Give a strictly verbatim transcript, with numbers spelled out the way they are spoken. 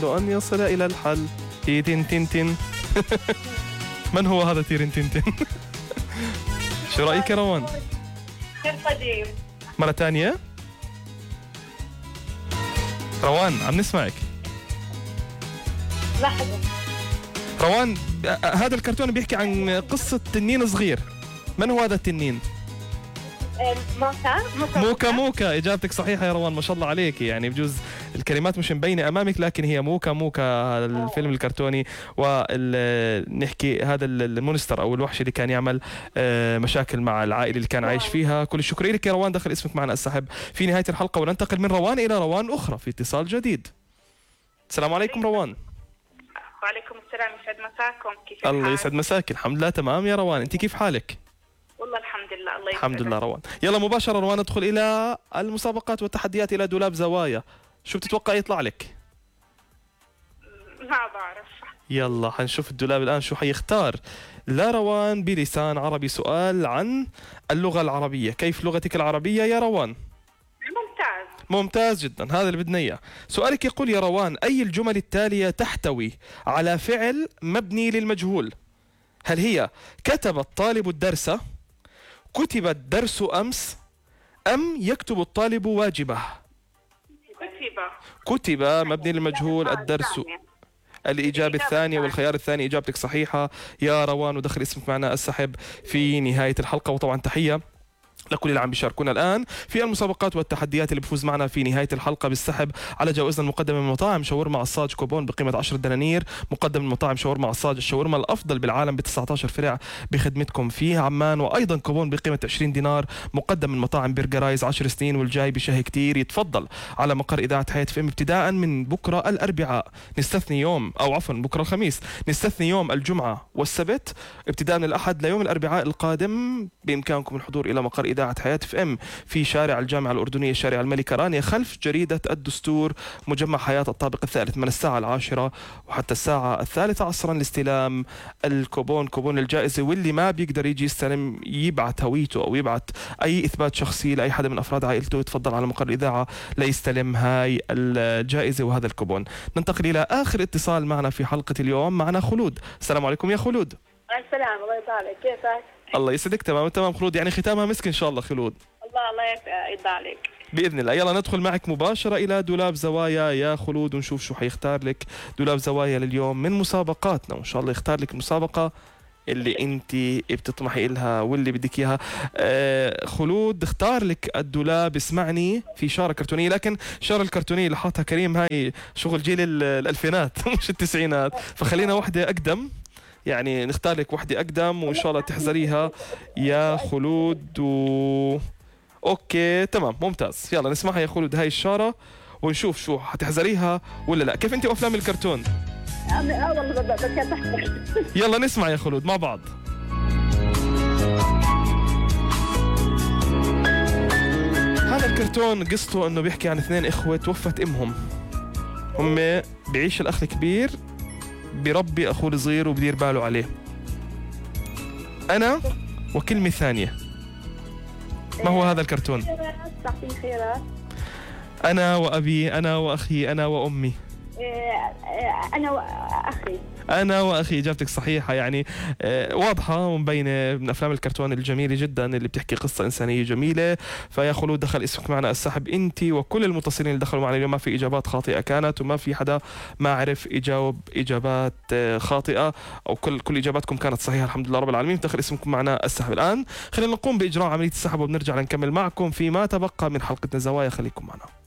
يحاول أن يصل إلى الحل. تين تين تين. من هو هذا تيرين تين تين؟ شو رأيك يا روان؟ قديم. مرة ثانية. روان عم نسمعك. لحظة. روان هذا الكرتون بيحكي عن قصة تنين صغير، من هو هذا التنين؟ موكا موكا موكا موكا. إجابتك صحيحة يا روان، ما شاء الله عليك. يعني بجوز الكلمات مش مبينة أمامك لكن هي موكا موكا، هذا الفيلم الكرتوني. ونحكي هذا المونستر أو الوحش اللي كان يعمل مشاكل مع العائلة اللي كان عايش فيها. كل الشكر لك يا روان، دخل اسمك معنا السحب في نهاية الحلقة، وننتقل من روان إلى روان أخرى في اتصال جديد. السلام عليكم روان. وعليكم السلام، يسعد مساكم. كيف الله يسعد مساك. الحمد لله تمام يا روان، أنت كيف حالك؟ والله الحمد لله. الله يسعدك. الحمد لله روان. يلا مباشرة روان ندخل إلى المسابقات والتحديات، إلى دولاب زوايا. شو بتتوقع يطلع لك؟ ما بعرف. يلا حنشوف الدولاب الآن شو حيختار. لا روان بلسان عربي، سؤال عن اللغة العربية. كيف لغتك العربية يا روان؟ ممتاز. ممتاز جدا، هذا اللي بدنا اياه. سؤالك يقول يا روان: أي الجمل التالية تحتوي على فعل مبني للمجهول؟ هل هي كتب الطالب الدرس، كتب الدرس أمس، أم يكتب الطالب واجبه؟ كتب. كتب مبني للمجهول الدرس. الإجابة الثانية والخيار الثاني إجابتك صحيحة يا روان، ودخل اسمك معنا السحب في نهاية الحلقة. وطبعا تحية لكل اللي عم بيشاركونا الآن في المسابقات والتحديات اللي بفوز معنا في نهاية الحلقة بالسحب على جوائزنا المقدمة من مطاعم شاورما عصاج كوبون بقيمة عشرة دنانير، مقدم من مطاعم شاورما عصاج، الشاورما الأفضل بالعالم ب تسعة عشر فرع بخدمتكم في عمان، وأيضا كوبون بقيمة عشرين دينار مقدم من مطاعم برجرايز عشر سنين والجاي بشهي كتير. يتفضل على مقر إذاعة حياة فيلم ابتداء من بكرة الأربعاء، نستثني يوم أو عفوا بكرة الخميس، نستثني يوم الجمعة والسبت، ابتداء من الأحد ليوم الأربعاء القادم بإمكانكم الحضور إلى مقر إذاعة حياة اف ام في شارع الجامعة الأردنية، شارع الملكة رانيا، خلف جريدة الدستور، مجمع حياة الطابق الثالث، من الساعة العاشرة وحتى الساعة الثالثة عصرا لاستلام الكوبون، كوبون الجائزة. واللي ما بيقدر يجي يستلم يبعث هويته أو يبعث أي إثبات شخصي لأي حدا من أفراد عائلته، يتفضل على مقر الإذاعة ليستلم هاي الجائزة وهذا الكوبون. ننتقل إلى آخر اتصال معنا في حلقة اليوم، معنا خلود. السلام عليكم يا خلود. السلام، الله يطالك. كيفك؟ الله يسعدك. تمام تمام خلود، يعني ختامها مسك إن شاء الله خلود. الله الله يرضى عليك بإذن الله. يلا ندخل معك مباشرة إلى دولاب زوايا يا خلود، ونشوف شو حيختار لك دولاب زوايا لليوم من مسابقاتنا، وإن شاء الله يختار لك المسابقة اللي أنت بتطمحي إلها واللي بدك إياها. آه خلود اختار لك الدولاب. اسمعني، في شارة كرتونية، لكن الشارة الكرتونية اللي حاطها كريم هاي شغل جيل الألفينات مش التسعينات، فخلينا واحدة أقدم، يعني نختار لك واحدة أقدم وإن شاء الله تحذريها يا خلود. و... أوكي تمام ممتاز. يلا نسمعها يا خلود هاي الشارة ونشوف شو حتحذريها ولا لا. كيف أنت وأفلام الكرتون؟ اه والله بكتحضر. يلا نسمع يا خلود مع بعض. هذا الكرتون قصته أنه بيحكي عن اثنين إخوة توفت أمهم، هم بيعيش الأخ الكبير بربي أخوه الصغير وبدير باله عليه. أنا وكلمة ثانية. ما هو هذا الكرتون؟ أنا وأبي، أنا وأخي، أنا وأمي. أنا وأخي. أنا وأخي. إجابتك صحيحة، يعني واضحة ومبينة من أفلام الكرتون الجميلة جدا اللي بتحكي قصة إنسانية جميلة. فيا خلود دخل اسمك معنا السحب، أنت وكل المتصلين اللي دخلوا معنا اليوم. ما في إجابات خاطئة كانت، وما في حدا ما عرف يجاوب إجابات خاطئة، أو كل كل إجاباتكم كانت صحيحة الحمد لله رب العالمين. دخل اسمكم معنا السحب. الآن خلينا نقوم بإجراء عملية السحب وبنرجع نكمل معكم فيما تبقى من حلقتنا زوايا. خليكم معنا.